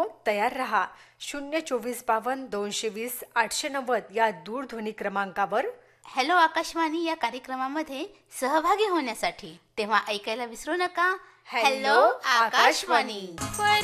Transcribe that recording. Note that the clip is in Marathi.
तयार रहा. 0245220 या दूरध्वनी क्रमांकावर. हॅलो आकाशवाणी या कार्यक्रमामध्ये सहभागी होण्यासाठी तेव्हा ऐकायला विसरू नका. हॅलो आकाशवाणी.